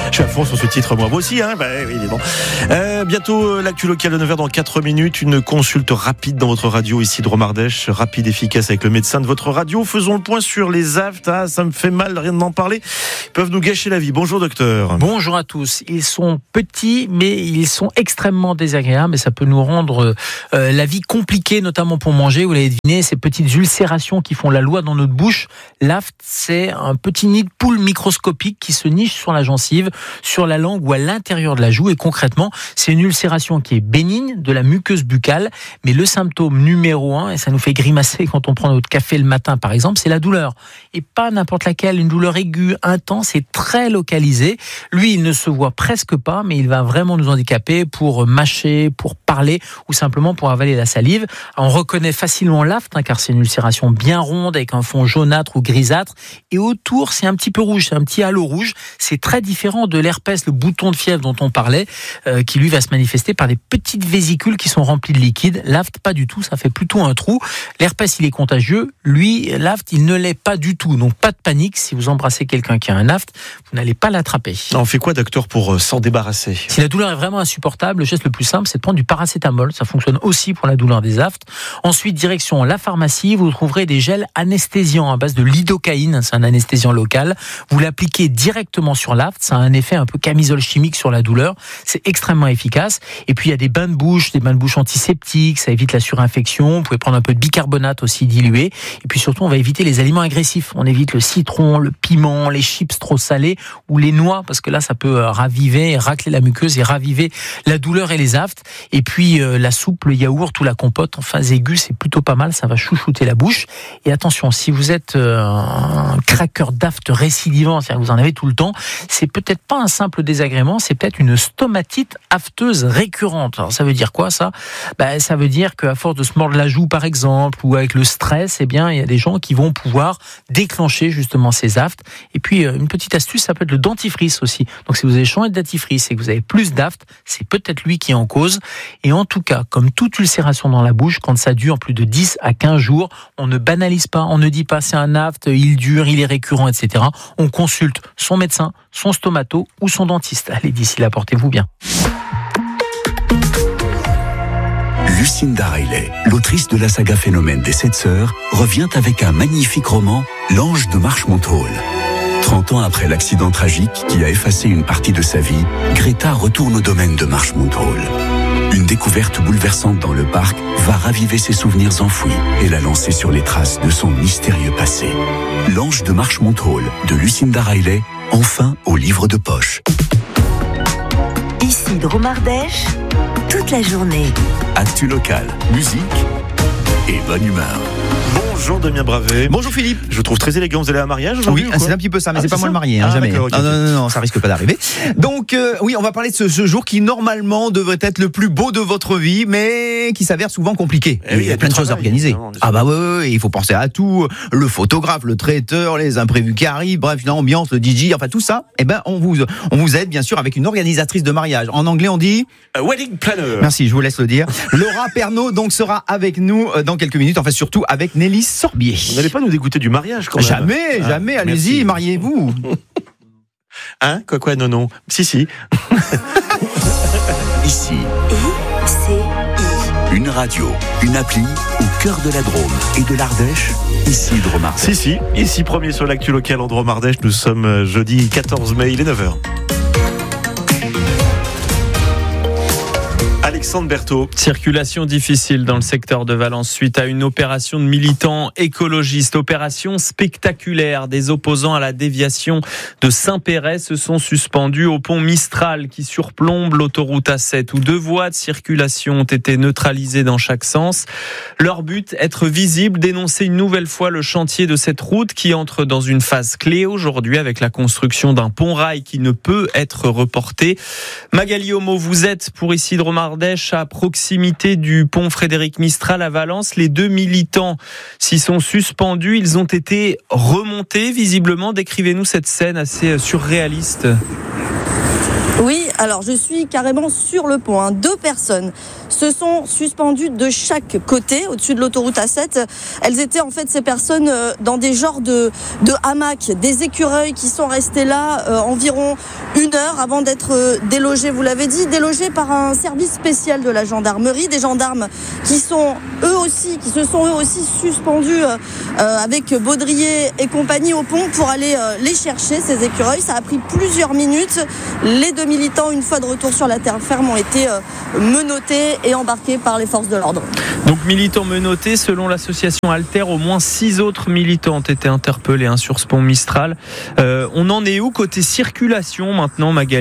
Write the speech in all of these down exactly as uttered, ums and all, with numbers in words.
Je suis à fond sur ce titre, moi, moi aussi, hein. Bah, évidemment. Euh, bientôt, l'actu locale de neuf heures dans quatre minutes. Une consulte rapide dans votre radio ici de Romardèche. Rapide, efficace avec le médecin de votre radio. Faisons le point sur les aftes. Ah, ça me fait mal, rien d'en parler. Ils peuvent nous gâcher la vie. Bonjour, docteur. Bonjour à tous. Ils sont petits, mais ils sont extrêmement désagréables et ça peut nous rendre euh, la vie compliquée, notamment pour manger. Vous l'avez deviné, ces petites ulcérations qui font la loi dans notre bouche. L'aft, c'est un petit nid de poule microscopique qui se niche sur la gencive, sur la langue ou à l'intérieur de la joue. Et concrètement, c'est une ulcération qui est bénigne de la muqueuse buccale. Mais le symptôme numéro un, et ça nous fait grimacer quand on prend notre café le matin par exemple, c'est la douleur. Et pas n'importe laquelle, une douleur aiguë, intense et très localisée. Lui, il ne se voit presque pas, mais il va vraiment nous handicaper pour mâcher, pour parler ou simplement pour avaler la salive. On reconnaît facilement l'aft, hein, car c'est une ulcération bien ronde avec un fond jaunâtre ou grisâtre. Et autour, c'est un petit peu rouge, c'est un petit halo rouge. C'est très différent de l'herpès, le bouton de fièvre dont on parlait, euh, qui lui va se manifester par des petites vésicules qui sont remplies de liquide. L'aft, pas du tout, ça fait plutôt un trou. L'herpès, il est contagieux. Lui, l'aft, il ne l'est pas du tout. Donc pas de panique, si vous embrassez quelqu'un qui a un aft, vous n'allez pas l'attraper. On fait quoi, docteur, pour euh, s'en débarrasser ? Si la douleur est vraiment insupportable, le geste le plus simple, c'est de prendre du paracétamol. Ça fonctionne aussi pour la douleur des aftes. Ensuite, direction la pharmacie, vous trouverez des gels anesthésiants à base de lidocaïne. C'est un anesthésiant local. Vous l'appliquez directement sur l'aft. Ça a un effet un peu camisole chimique sur la douleur. C'est extrêmement efficace. Et puis, il y a des bains de bouche, des bains de bouche antiseptiques. Ça évite la surinfection. Vous pouvez prendre un peu de bicarbonate aussi dilué. Et puis surtout, on va éviter les aliments agressifs. On évite le citron, le piment, les chips trop salés ou les noix, parce que là, ça peut raviver, racler la muqueuse et raviver la douleur et les aftes. Et puis, euh, la soupe, le yaourt ou la compote en phase aiguë, c'est plutôt pas mal. Ça va chouchouter la bouche. Et attention, si vous êtes euh, un craqueur d'aft récidivant, c'est-à-dire que vous en avez tout le temps, c'est peut-être pas un simple désagrément, c'est peut-être une stomatite afteuse récurrente. Alors, ça veut dire quoi, ça ? Ben, ça veut dire qu'à force de se mordre la joue, par exemple, ou avec le stress, eh bien, il y a des gens qui vont pouvoir déclencher justement ces aftes. Et puis, une petite astuce, ça peut être le dentifrice aussi. Donc, si vous avez changé de dentifrice et que vous avez plus d'aftes, c'est peut-être lui qui est en cause. Et en tout cas, comme toute ulcération dans la bouche, quand ça dure plus de dix à quinze jours, on ne banalise pas, on ne dit pas c'est un aft, il dure, il est récurrent, et cetera. On consulte son médecin, son stomato ou son dentiste. Allez, d'ici là, portez-vous bien. Lucinda Riley, l'autrice de la saga Phénomène des Sept Sœurs, revient avec un magnifique roman, L'Ange de Marchmont Hall. trente ans après l'accident tragique qui a effacé une partie de sa vie, Greta retourne au domaine de Marchmont Hall. Une découverte bouleversante dans le parc va raviver ses souvenirs enfouis et la lancer sur les traces de son mystérieux passé. L'Ange de Marchmont Hall de Lucinda Riley, enfin au livre de poche. Ici de Romardèche, toute la journée. Actu local, musique et bonne humeur. Bonjour Damien Bravet. Bonjour Philippe. Je vous trouve très élégant. Vous allez à un mariage aujourd'hui? Oui, ou quoi? c'est un petit peu ça, mais Ah, c'est pas c'est moi ça le marié, hein, ah, jamais. Okay, ah, non, non, non, ça risque pas d'arriver. Donc, euh, oui, on va parler de ce, ce jour qui normalement devrait être le plus beau de votre vie, mais qui s'avère souvent compliqué. Eh oui, il y a plein de choses à organiser. Ah bah ouais, ouais, ouais, il faut penser à tout. Le photographe, le traiteur, les imprévus qui arrivent, bref, l'ambiance, le D J, enfin tout ça. Eh ben, on vous, on vous aide bien sûr avec une organisatrice de mariage. En anglais, on dit A wedding planner. Merci, je vous laisse le dire. Laura Pernaut donc sera avec nous dans quelques minutes. Enfin, surtout avec Nelly Sorbier. Vous n'allez pas nous dégoûter du mariage quand même? Jamais, ah, jamais. Allez-y, merci. mariez-vous. Hein? Quoi, quoi? Non, non. Si, si. Ici, I C I. une radio, une appli au cœur de la Drôme et de l'Ardèche, ici de Romardèche. Si, si. Ici, premier sur l'actu local en Drôme-Ardèche. Nous sommes jeudi quatorze mai, il est neuf heures. Alexandre Berthaud. Circulation difficile dans le secteur de Valence suite à une opération de militants écologistes. Opération spectaculaire. Des opposants à la déviation de Saint-Péret se sont suspendus au pont Mistral qui surplombe l'autoroute A sept où deux voies de circulation ont été neutralisées dans chaque sens. Leur but, être visible, dénoncer une nouvelle fois le chantier de cette route qui entre dans une phase clé aujourd'hui avec la construction d'un pont-rail qui ne peut être reporté. Magali Homo, vous êtes pour ici de Romardèche à proximité du pont Frédéric Mistral à Valence. Les deux militants s'y sont suspendus. Ils ont été remontés visiblement. Décrivez-nous cette scène assez surréaliste. Oui, alors je suis carrément sur le pont. Hein. Deux personnes se sont suspendues de chaque côté au-dessus de l'autoroute A sept. Elles étaient en fait ces personnes dans des genres de, de hamacs, des écureuils qui sont restés là euh, environ une heure avant d'être délogés. Vous l'avez dit, délogés par un service spécial de la gendarmerie, des gendarmes qui sont eux aussi, qui se sont eux aussi suspendus euh, avec baudrier et compagnie au pont pour aller euh, les chercher ces écureuils. Ça a pris plusieurs minutes. Les deux militants, une fois de retour sur la terre ferme, ont été euh, menottés et embarqués par les forces de l'ordre. Donc militants menottés, selon l'association Alter, au moins six autres militants ont été interpellés hein, sur ce pont Mistral. Euh, on en est où côté circulation maintenant, Magali ?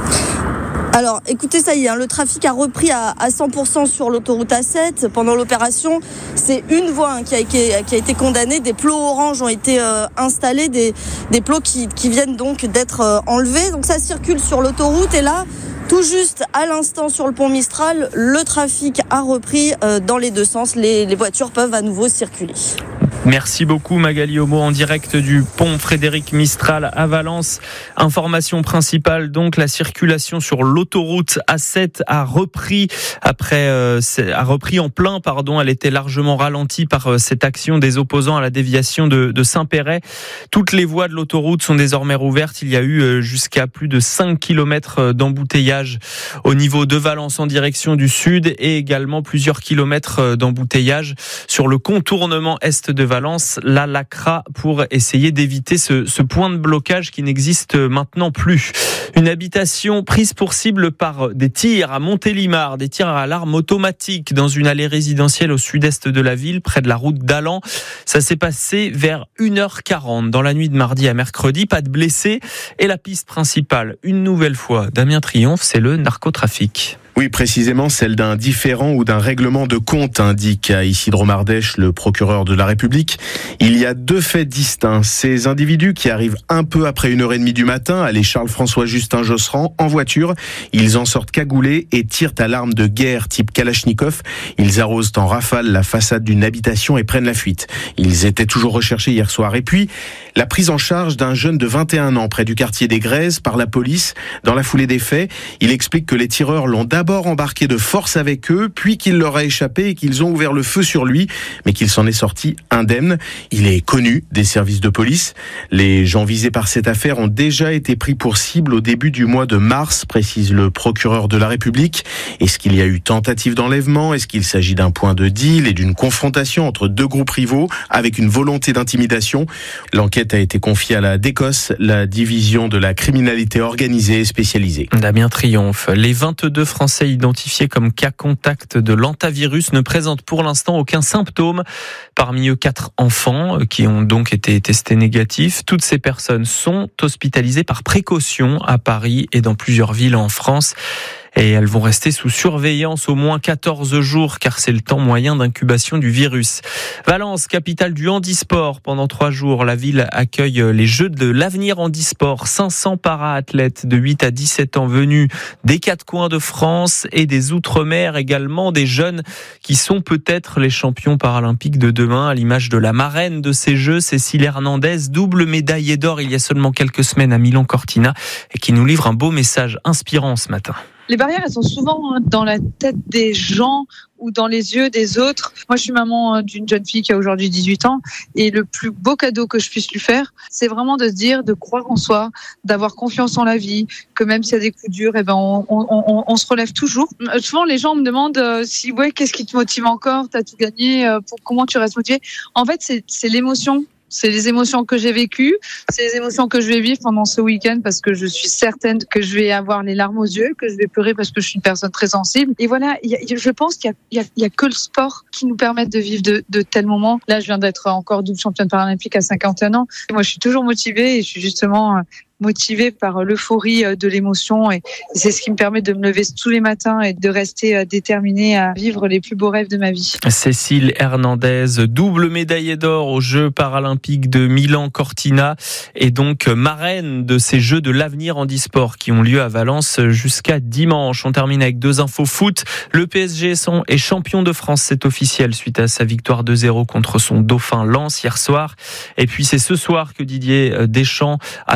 Alors, écoutez, ça y est, hein, le trafic a repris à, à cent pour cent sur l'autoroute A sept. Pendant l'opération, c'est une voie hein, qui, a, qui, a, qui a été condamnée. Des plots orange ont été euh, installés, des, des plots qui, qui viennent donc d'être euh, enlevés. Donc ça circule sur l'autoroute et là, tout juste à l'instant sur le pont Mistral, le trafic a repris euh, dans les deux sens. Les, les voitures peuvent à nouveau circuler. Merci beaucoup Magali Homo en direct du pont Frédéric Mistral à Valence. Information principale donc, la circulation sur l'autoroute A sept a repris après euh, a repris en plein pardon, elle était largement ralentie par euh, cette action des opposants à la déviation de, de Saint-Péret. Toutes les voies de l'autoroute sont désormais rouvertes, il y a eu euh, jusqu'à plus de cinq kilomètres d'embouteillage au niveau de Valence en direction du sud et également plusieurs kilomètres d'embouteillage sur le contournement est de Valence. Valence, la L A C R A pour essayer d'éviter ce, ce point de blocage qui n'existe maintenant plus. Une habitation prise pour cible par des tirs à Montélimar, des tirs à l'arme automatique dans une allée résidentielle au sud-est de la ville, près de la route d'Allan. Ça s'est passé vers une heure quarante dans la nuit de mardi à mercredi. Pas de blessés et la piste principale, une nouvelle fois, Damien Triomphe, c'est le narcotrafic. Oui, précisément celle d'un différend ou d'un règlement de compte, indique à Isidro Mardèche, le procureur de la République. Il y a deux faits distincts. Ces individus qui arrivent un peu après une heure et demie du matin, allez Charles-François Justin Josserand, en voiture, ils en sortent cagoulés et tirent à l'arme de guerre type Kalachnikov. Ils arrosent en rafale la façade d'une habitation et prennent la fuite. Ils étaient toujours recherchés hier soir. Et puis, la prise en charge d'un jeune de vingt et un ans près du quartier des Grèzes par la police. Dans la foulée des faits, il explique que les tireurs l'ont d'abord d'abord embarqué de force avec eux, puis qu'il leur a échappé et qu'ils ont ouvert le feu sur lui, mais qu'il s'en est sorti indemne. Il est connu des services de police. Les gens visés par cette affaire ont déjà été pris pour cible au début du mois de mars, précise le procureur de la République. Est-ce qu'il y a eu tentative d'enlèvement ? Est-ce qu'il s'agit d'un point de deal et d'une confrontation entre deux groupes rivaux avec une volonté d'intimidation ? L'enquête a été confiée à la DECOS, la division de la criminalité organisée et spécialisée. Damien Triomphe. Les vingt-deux Français identifiés comme cas contact de l'hantavirus ne présentent pour l'instant aucun symptôme. Parmi eux, quatre enfants qui ont donc été testés négatifs. Toutes ces personnes sont hospitalisées par précaution à Paris et dans plusieurs villes en France. Et elles vont rester sous surveillance au moins quatorze jours, car c'est le temps moyen d'incubation du virus. Valence, capitale du handisport. Pendant trois jours, la ville accueille les Jeux de l'avenir handisport. cinq cents para-athlètes de huit à dix-sept ans venus des quatre coins de France et des Outre-mer également. Des jeunes qui sont peut-être les champions paralympiques de demain, à l'image de la marraine de ces Jeux, Cécile Hernandez, double médaillée d'or il y a seulement quelques semaines à Milan-Cortina, et qui nous livre un beau message inspirant ce matin. Les barrières, elles sont souvent dans la tête des gens ou dans les yeux des autres. Moi, je suis maman d'une jeune fille qui a aujourd'hui dix-huit ans et le plus beau cadeau que je puisse lui faire, c'est vraiment de se dire, de croire en soi, d'avoir confiance en la vie, que même s'il y a des coups durs, eh ben, on, on, on, on se relève toujours. Souvent, les gens me demandent euh, si, ouais, qu'est-ce qui te motive encore? T'as tout gagné, euh, pour, comment tu restes motivé? En fait, c'est, c'est l'émotion. C'est les émotions que j'ai vécues, c'est les émotions que je vais vivre pendant ce week-end parce que je suis certaine que je vais avoir les larmes aux yeux, que je vais pleurer parce que je suis une personne très sensible. Et voilà, y a, je pense qu'il y a, y a, y a que le sport qui nous permet de vivre de, de tels moments. Là, je viens d'être encore double championne paralympique à cinquante et un ans. Et moi, je suis toujours motivée et je suis justement motivée par l'euphorie de l'émotion et c'est ce qui me permet de me lever tous les matins et de rester déterminée à vivre les plus beaux rêves de ma vie. Cécile Hernandez, double médaillée d'or aux Jeux paralympiques de Milan-Cortina et donc marraine de ces Jeux de l'avenir handisport qui ont lieu à Valence jusqu'à dimanche. On termine avec deux infos foot. Le P S G est champion de France, c'est officiel suite à sa victoire deux zéro contre son dauphin Lens hier soir. Et puis c'est ce soir que Didier Deschamps annoncera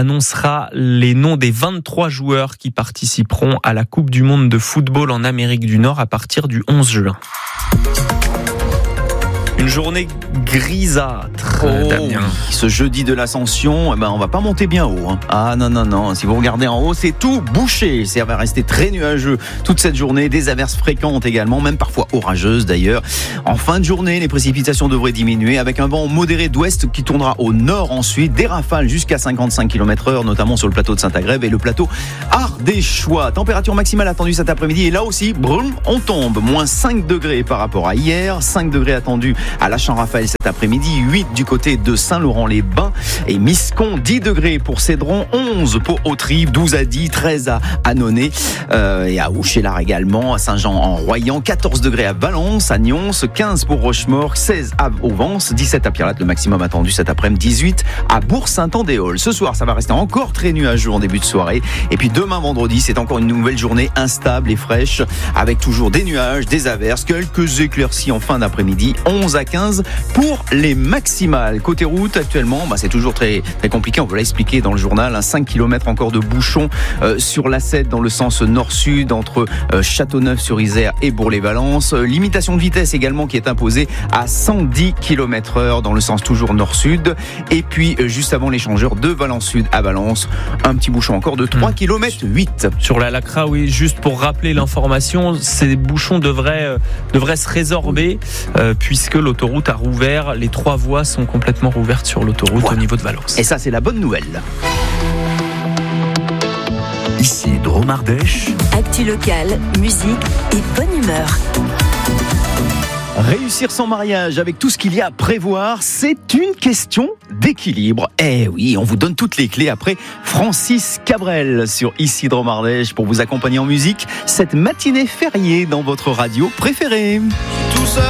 connaîtra les noms des vingt-trois joueurs qui participeront à la Coupe du Monde de football en Amérique du Nord à partir du onze juin. Une journée grisâtre, oh, Damien. Ce jeudi de l'Ascension, eh ben, on va pas monter bien haut. Hein. Ah non, non, non. Si vous regardez en haut, c'est tout bouché. Ça va rester très nuageux toute cette journée. Des averses fréquentes également, même parfois orageuses d'ailleurs. En fin de journée, les précipitations devraient diminuer avec un vent modéré d'ouest qui tournera au nord ensuite. Des rafales jusqu'à cinquante-cinq kilomètres heure, notamment sur le plateau de Saint-Agrève et le plateau ardéchois. Température maximale attendue cet après-midi. Et là aussi, brum, on tombe. Moins cinq degrés par rapport à hier. cinq degrés attendus à la Champ-Raphaël cet après-midi, huit du côté de Saint-Laurent-les-Bains et Miscon, dix degrés pour Cédron, onze pour Autrive, douze à Die, treize à Annonay euh, et à Ouchélar également, à Saint-Jean-en-Royan, quatorze degrés à Valence, à Nyons, quinze pour Rochemaure, seize à Auvence, dix-sept à Pierrelatte, le maximum attendu cet après-midi, dix-huit à Bourg-Saint-Andéol. Ce soir, ça va rester encore très nuageux en début de soirée et puis demain vendredi, c'est encore une nouvelle journée instable et fraîche avec toujours des nuages, des averses, quelques éclaircies en fin d'après-midi, onze à quinze pour les maximales. Côté route, actuellement, bah, c'est toujours très, très compliqué. On peut l'expliquer dans le journal. Hein, cinq kilomètres encore de bouchons euh, sur l'A sept dans le sens nord-sud entre euh, Châteauneuf-sur-Isère et Bourg-les-Valences. Euh, limitation de vitesse également qui est imposée à cent dix kilomètres heure dans le sens toujours nord-sud. Et puis, euh, juste avant l'échangeur de Valence-Sud à Valence, un petit bouchon encore de trois kilomètres huit. Sur la Lacra, oui, juste pour rappeler l'information, ces bouchons devraient, euh, devraient se résorber euh, puisque l'autoroute a rouvert, les trois voies sont complètement rouvertes sur l'autoroute voilà. Au niveau de Valence. Et ça, c'est la bonne nouvelle. Ici Dromardèche. Actu locale, musique et bonne humeur. Réussir son mariage avec tout ce qu'il y a à prévoir, c'est une question d'équilibre. Eh oui, on vous donne toutes les clés après Francis Cabrel sur Ici Dromardèche pour vous accompagner en musique cette matinée fériée dans votre radio préférée.